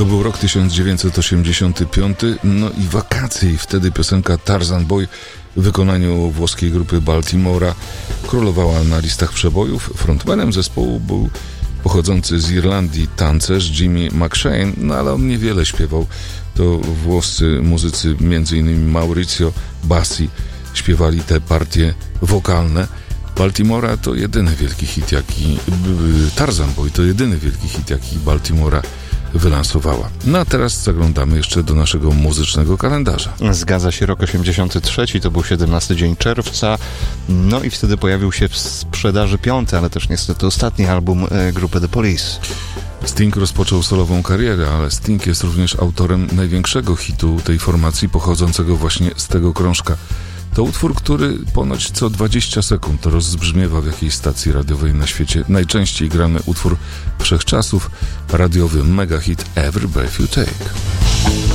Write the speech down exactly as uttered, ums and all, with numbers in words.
To był rok tysiąc dziewięćset osiemdziesiąty piąty, no i wakacje, i wtedy piosenka Tarzan Boy w wykonaniu włoskiej grupy Baltimora królowała na listach przebojów. Frontmanem zespołu był pochodzący z Irlandii tancerz Jimmy McShane, no ale on niewiele śpiewał. To włoscy muzycy, między innymi Maurizio Bassi, śpiewali te partie wokalne. Baltimora to jedyny wielki hit, jaki Tarzan Boy to jedyny wielki hit, jaki Baltimora wylansowała. No a teraz zaglądamy jeszcze do naszego muzycznego kalendarza. Zgadza się, rok osiemdziesiąty trzeci, to był siedemnasty dzień czerwca, no i wtedy pojawił się w sprzedaży piąty, ale też niestety ostatni album e, grupy The Police. Sting rozpoczął solową karierę, ale Sting jest również autorem największego hitu tej formacji, pochodzącego właśnie z tego krążka. To utwór, który ponoć co dwadzieścia sekund rozbrzmiewa w jakiejś stacji radiowej na świecie. Najczęściej grany utwór wszechczasów, radiowy megahit Every Breath You Take.